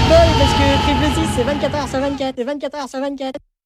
Non, parce que triple 6, c'est 24 heures sur 24 et 24 heures sur 24.